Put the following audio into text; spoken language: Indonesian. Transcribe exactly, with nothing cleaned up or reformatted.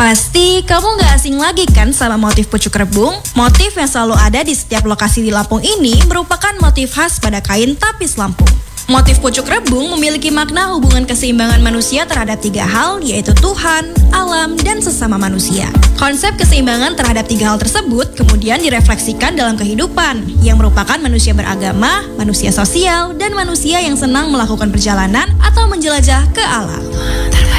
Pasti kamu gak asing lagi kan sama motif pucuk rebung? Motif yang selalu ada di setiap lokasi di Lampung ini merupakan motif khas pada kain tapis Lampung. Motif pucuk rebung memiliki makna hubungan keseimbangan manusia terhadap tiga hal, yaitu Tuhan, alam, dan sesama manusia. Konsep keseimbangan terhadap tiga hal tersebut kemudian direfleksikan dalam kehidupan, yang merupakan manusia beragama, manusia sosial, dan manusia yang senang melakukan perjalanan atau menjelajah ke alam.